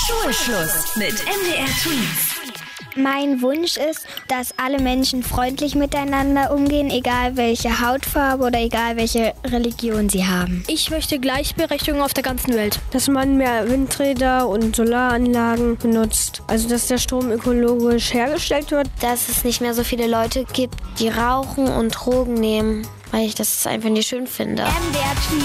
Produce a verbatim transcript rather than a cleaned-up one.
Schulschluss mit M D R Tweens. Mein Wunsch ist, dass alle Menschen freundlich miteinander umgehen, egal welche Hautfarbe oder egal welche Religion sie haben. Ich möchte Gleichberechtigung auf der ganzen Welt. Dass man mehr Windräder und Solaranlagen benutzt. Also dass der Strom ökologisch hergestellt wird. Dass es nicht mehr so viele Leute gibt, die rauchen und Drogen nehmen, weil ich das einfach nicht schön finde. M D R Tweens.